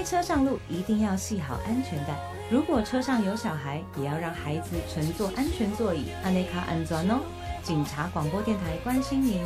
车上路一定要系好安全带，如果车上有小孩，也要让孩子乘坐安全座椅。安内卡安全哦。警察广播电台关心您。